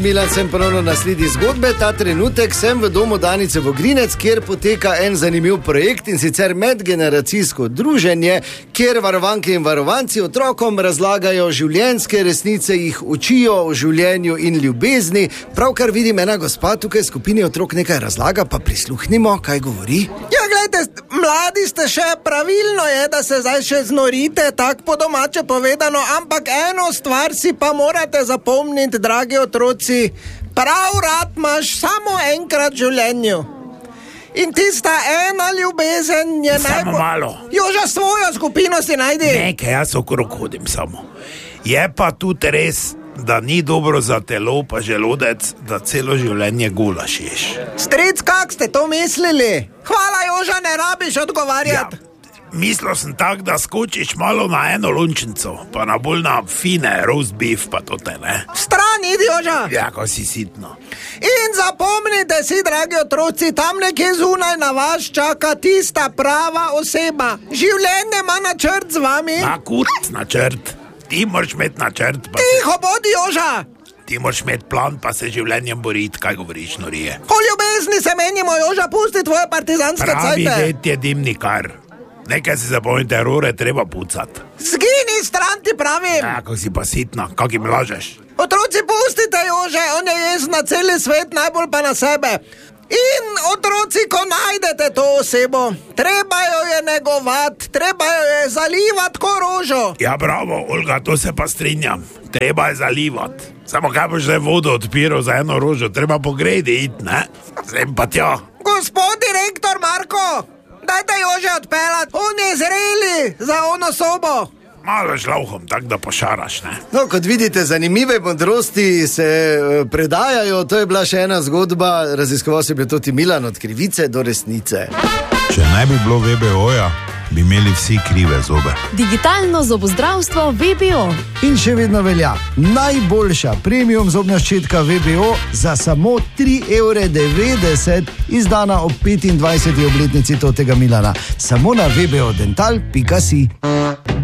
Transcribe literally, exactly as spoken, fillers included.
Milan, sem ponovno na sledi zgodbe. Ta trenutek sem v domu Danice Vogrinec, kjer poteka en zanimiv projekt, in sicer medgeneracijsko druženje, kjer varovanke in varovanci otrokom razlagajo življenjske resnice, jih učijo o življenju in ljubezni. Pravkar vidim, ena gospa tukaj v skupini otrok nekaj razlaga, pa prisluhnimo, kaj govori. Ja, gledajte, mladi ste še, pravilno je, da se zdaj še znorite, tako po domače povedano, ampak eno stvar si pa morate zapomniti, dragi otroci. Prav rad imaš samo enkrat v življenju. In tista ena ljubezen je najbolj... Samo malo. Joža, svojo skupino si najdi. Nekaj, jaz okrog hodim samo. Je pa tudi res, da ni dobro za telo pa želodec, da celo življenje gulaš ješ. Stric, kak ste to mislili? Hvala, Joža, ne rabiš odgovarjati. Ja. Mislil sem tak, da skočiš malo na eno lončnico, pa na bolj na fine roast beef, pa to te, ne? Stran, idi, Joža! Ja, ko si sitno. In zapomnite si, dragi otroci, tam nekje zunaj na vas čaka tista prava oseba. Življenje ima načrt z vami. Na kurc načrt. Ti moraš imeti načrt, pa se... Tiho bodi, Joža! Ti moraš imeti plan, pa se življenjem boriti, kaj govoriš, norije. O ljubezni se menimo, Joža, pusti tvoje partizanske cajte. Pravi det je dimnikar. Nekaj si zapomnite, rore treba pucati. Zgini stran, ti pravim. Ja, ko si pa sitna, kak jim lažeš? Otroci, pustite, Jože, on je jezen na celi svet, najbolj pa na sebe. In otroci, ko najdete to osebo, treba jo je negovati, treba jo je zalivati ko rožo. Ja, bravo, Olga, to se pa strinjam. Treba je zalivati. Samo kaj boš zdaj vodo odpiral za eno rožo, treba po gredi iti, ne? Sem pa tja. Gospod direktor Marko, dajte Jože odpeljati, on je zreli za ono sobo. Malo šlavhom, tak da pošaraš, ne? No, kot vidite, zanimive modrosti se predajajo. To je bila še ena zgodba, raziskoval se bi tudi Milan, od krivice do resnice. Če ne bi bilo V B O-ja, bi imeli vsi krive zobe. Digitalno zobozdravstvo V B O. In še vedno velja najboljša premium zobna ščetka V B O za samo tri evre devetdeset, izdana ob petindvajseti obletnici totega Milana. Samo na v b o dental pika si.